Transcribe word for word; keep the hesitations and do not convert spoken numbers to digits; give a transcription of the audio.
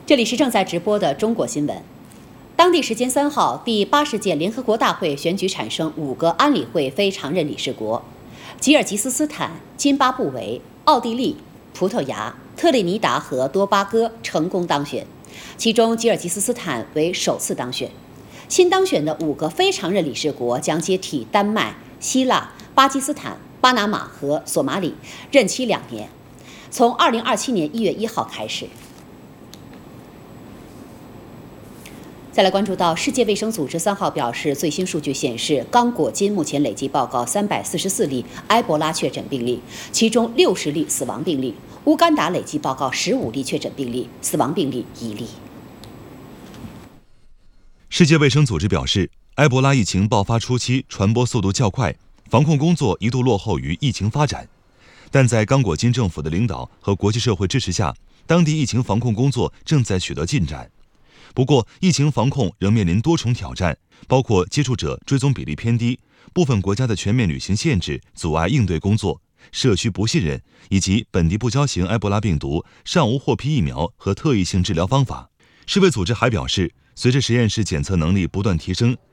这里是正在直播的中国新闻。当地时间三号，第八十届联合国大会选举产生五个安理会非常任理事国，吉尔吉斯斯坦、津巴布韦、奥地利、葡萄牙、特立尼达和多巴哥成功当选，其中吉尔吉斯斯坦为首次当选。新当选的五个非常任理事国将接替丹麦、希腊、巴基斯坦、巴拿马和索马里，任期两年，从二零二七年一月一号开始。再来关注到，世界卫生组织三号表示，最新数据显示，刚果金目前累计报告三百四十四例埃博拉确诊病例，其中六十例死亡病例；乌干达累计报告十五例确诊病例，死亡病例一例。 世界卫生组织表示，埃博拉疫情爆发初期传播速度较快，防控工作一度落后于疫情发展，但在刚果金政府的领导和国际社会支持下，当地疫情防控工作正在取得进展。不过，疫情防控仍面临多重挑战，包括接触者追踪比例偏低、部分国家的全面旅行限制阻碍应对工作、社区不信任，以及本地不交型埃博拉病毒尚无获批疫苗和特异性治疗方法。世卫组织还表示，随着实验室检测能力不断提升，